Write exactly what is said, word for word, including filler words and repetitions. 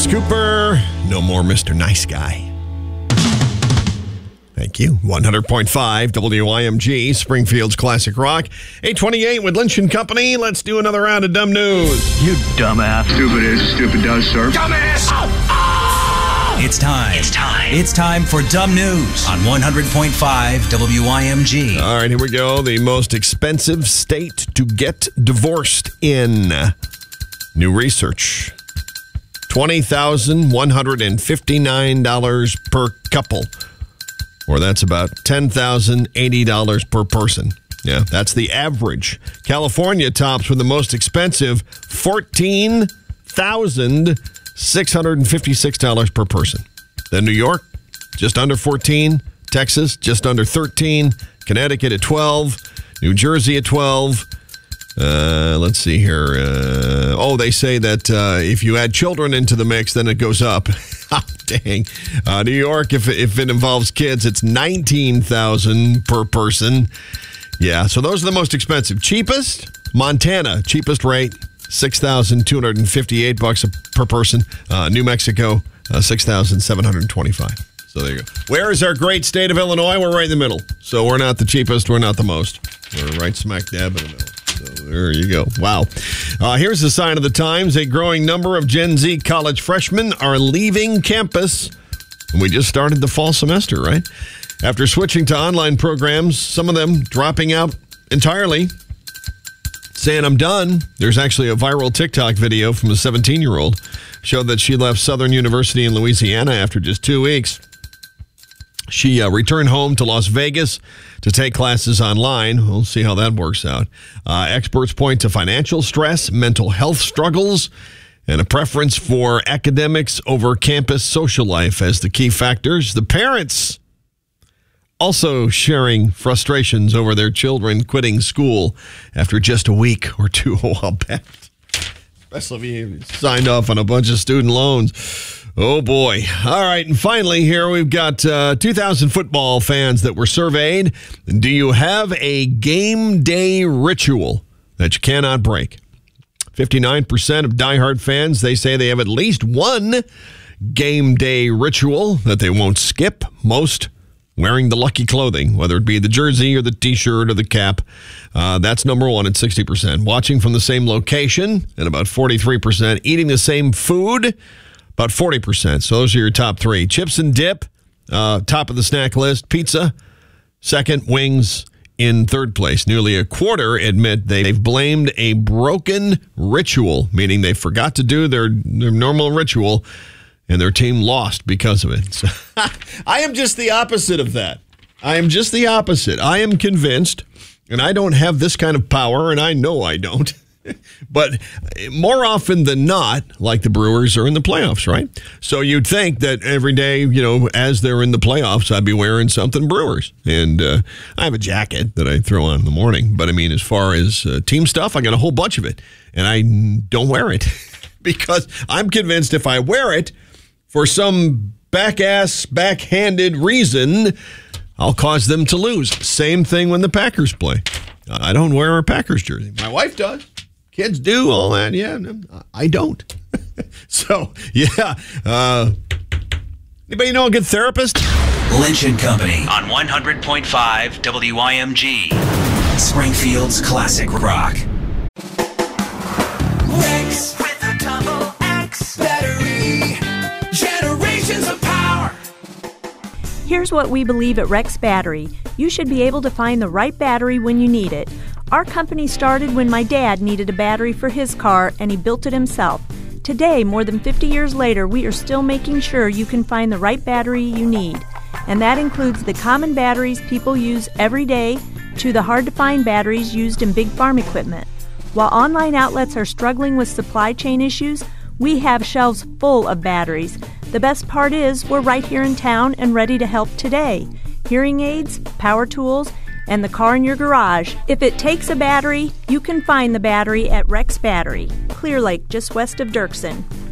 Alice Cooper, No More Mister Nice Guy. Thank you. one hundred point five W I M G, Springfield's Classic Rock. eight twenty-eight with Lynch and Company. Let's do another round of dumb news. You dumbass. Stupid is, stupid does, sir. Dumbass! Oh, oh! It's time. It's time. It's time for Dumb News on one hundred point five W I M G. All right, here we go. The most expensive state to get divorced in. New research. twenty thousand one hundred fifty-nine dollars per couple. Or that's about ten thousand eighty dollars per person. Yeah, that's the average. California tops with the most expensive, fourteen thousand six hundred fifty-six dollars per person. Then New York, just under fourteen. Texas, just under thirteen. Connecticut at twelve. New Jersey at twelve. Uh, let's see here. Uh, oh, they say that uh, if you add children into the mix, then it goes up. Oh, dang. Uh, New York, if, if it involves kids, it's nineteen thousand dollars per person. Yeah, so those are the most expensive. Cheapest, Montana, cheapest rate, six thousand two hundred fifty-eight bucks per person. Uh, New Mexico, uh, six thousand seven hundred twenty-five. So there you go. Where is our great state of Illinois? We're right in the middle. So we're not the cheapest. We're not the most. We're right smack dab in the middle. So there you go. Wow. Uh, here's the sign of the times. A growing number of Gen Z college freshmen are leaving campus. We just started the fall semester, right? After switching to online programs, some of them dropping out entirely, saying, I'm done. There's actually a viral TikTok video from a seventeen-year-old showed that she left Southern University in Louisiana after just two weeks. She uh, returned home to Las Vegas to take classes online. We'll see how that works out. Uh, experts point to financial stress, mental health struggles, and a preference for academics over campus social life as the key factors. The parents also sharing frustrations over their children quitting school after just a week or two a while back. Especially if you signed off on a bunch of student loans. Oh, boy. All right. And finally, here we've got uh, two thousand football fans that were surveyed. Do you have a game day ritual that you cannot break? fifty-nine percent of diehard fans, they say they have at least one game day ritual that they won't skip. Most wearing the lucky clothing, whether it be the jersey or the T-shirt or the cap. Uh, that's number one at sixty percent. Watching from the same location at about forty-three percent. Eating the same food, about forty percent. So those are your top three. Chips and dip, uh, top of the snack list. Pizza, second. Wings in third place. Nearly a quarter admit they've blamed a broken ritual, meaning they forgot to do their, their normal ritual, and their team lost because of it. So, I am just the opposite of that. I am just the opposite. I am convinced, and I don't have this kind of power, and I know I don't. But more often than not, like the Brewers are in the playoffs, right? So you'd think that every day, you know, as they're in the playoffs, I'd be wearing something Brewers. And uh, I have a jacket that I throw on in the morning. But I mean, as far as uh, team stuff, I got a whole bunch of it. And I don't wear it because I'm convinced if I wear it for some back-ass, backhanded reason, I'll cause them to lose. Same thing when the Packers play. I don't wear a Packers jersey. My wife does. Kids do, all that. Yeah, I don't. So, yeah. Uh, anybody know a good therapist? Lynch and Company on one hundred point five W I M G. Springfield's Classic Rock. Rex with a double X battery. Generations of power. Here's what we believe at Rex Battery. You should be able to find the right battery when you need it. Our company started when my dad needed a battery for his car, and he built it himself. Today, more than fifty years later, we are still making sure you can find the right battery you need. And that includes the common batteries people use every day to the hard-to-find batteries used in big farm equipment. While online outlets are struggling with supply chain issues, we have shelves full of batteries. The best part is we're right here in town and ready to help today. Hearing aids, power tools, and the car in your garage. If it takes a battery, you can find the battery at Rex Battery, Clear Lake, just west of Dirksen.